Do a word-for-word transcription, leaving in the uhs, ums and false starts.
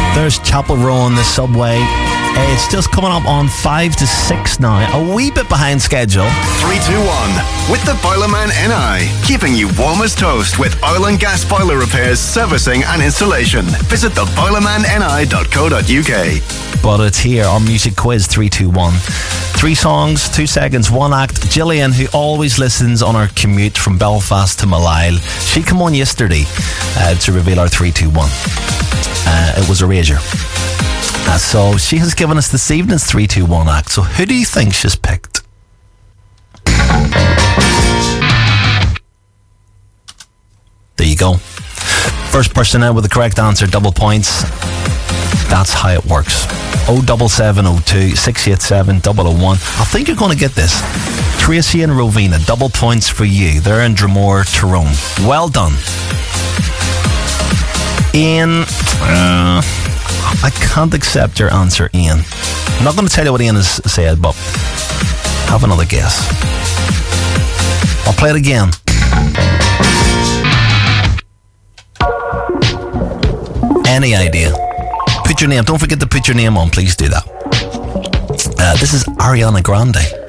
There's Chapel Row on the subway. It's just coming up on five to six now. A wee bit behind schedule. three two one with the Boilerman N I. Keeping you warm as toast with oil and gas boiler repairs, servicing and installation. Visit the boilerman n i dot co dot u k. But it's here on Music Quiz three two one. Three songs, two seconds, one act. Gillian, who always listens on our commute from Belfast to Malile, she came on yesterday uh, to reveal our three two one. Uh, it was Erasure. Uh, so she has given us this evening's three two one act. So who do you think she's picked? There you go. First person out with the correct answer, double points. That's how it works. oh seven seven oh two, six eight seven, double oh one. I think you're going to get this. Tracy and Rovina, double points for you. They're in Dromore, Tyrone. Well done. Ian, uh, I can't accept your answer, Ian. I'm not going to tell you what Ian has said, but have another guess. I'll play it again. Any idea? Put your name. Don't forget to put your name on. Please do that. Uh, this is Ariana Grande.